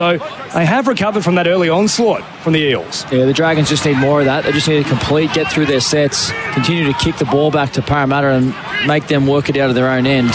So they have recovered from that early onslaught from the Eels. Yeah, the Dragons just need more of that. They just need to complete, get through their sets, continue to kick the ball back to Parramatta and make them work it out of their own end.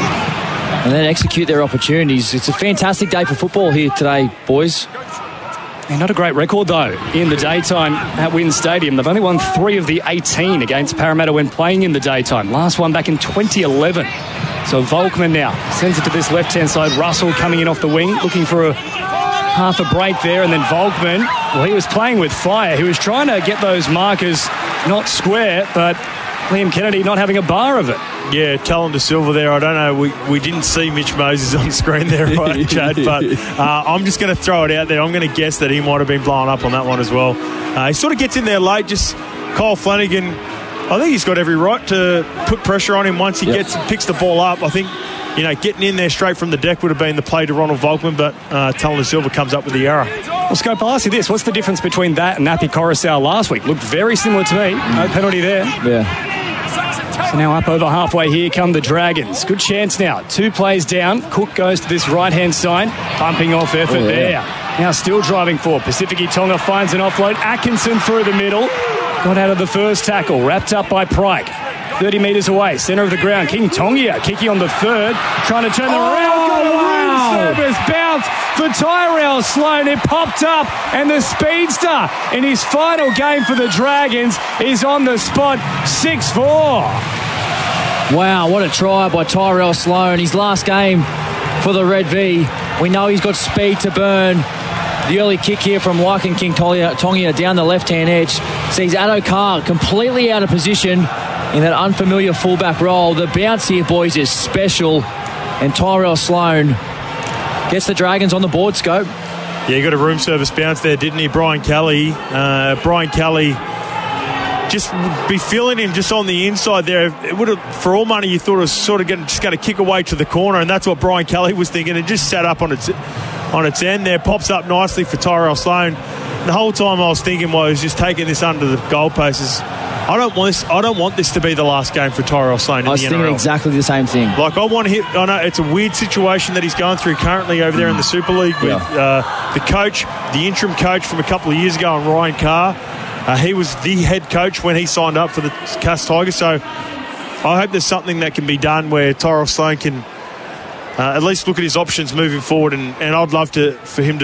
And then execute their opportunities. It's a fantastic day for football here today, boys. And not a great record, though, in the daytime at WIN Stadium. They've only won 3 of the 18 against Parramatta when playing in the daytime. Last one back in 2011. So Volkman now sends it to this left-hand side. Russell coming in off the wing, looking for a half a break there. And then Volkman, well, he was playing with fire. He was trying to get those markers not square, but Liam Kennedy not having a bar of it. Yeah, Talon De Silva there. I don't know. We didn't see Mitch Moses on screen there, right, Chad? But I'm just going to throw it out there. I'm going to guess that he might have been blown up on that one as well. He sort of gets in there late. Just Kyle Flanagan, I think he's got every right to put pressure on him once he picks the ball up. I think, getting in there straight from the deck would have been the play to Ronald Volkman, but Talon De Silva comes up with the error. Well, Scope, I'll ask you this. What's the difference between that and Napi Coruscant last week? Looked very similar to me. No penalty there. Yeah. So now up over halfway, here come the Dragons. Good chance now. 2 plays down. Cook goes to this right-hand side. Bumping off effort there. Now still driving forward. Pasifiki Tonga finds an offload. Atkinson through the middle. Got out of the first tackle. Wrapped up by Pryke. 30 metres away. Centre of the ground. King Tongia kicking on the third. Trying to turn them around. Got a room service bounce for Tyrell Sloan. It popped up, and the speedster in his final game for the Dragons is on the spot. 6-4. Wow, what a try by Tyrell Sloan. His last game for the Red V. We know he's got speed to burn. The early kick here from Waiken King Tongia down the left-hand edge sees Addo-Carr completely out of position in that unfamiliar fullback role. The bounce here, boys, is special. And Tyrell Sloan gets the Dragons on the board, Scope. Yeah, he got a room service bounce there, didn't he? Brian Kelly just be feeling him just on the inside there. It would have, for all money, you thought it was sort of just going to kick away to the corner, and that's what Brian Kelly was thinking. It just sat up on its end there, pops up nicely for Tyrell Sloan. The whole time I was thinking, well, he's just taking this under the goalposts. I don't want this to be the last game for Tyrell Sloan in the NRL. I was thinking exactly the same thing. Like, I know it's a weird situation that he's going through currently over there in the Super League with the coach, the interim coach from a couple of years ago, and Ryan Carr. He was the head coach when he signed up for the Cass Tigers. So I hope there's something that can be done where Tyrell Sloan can at least look at his options moving forward. And I'd love for him to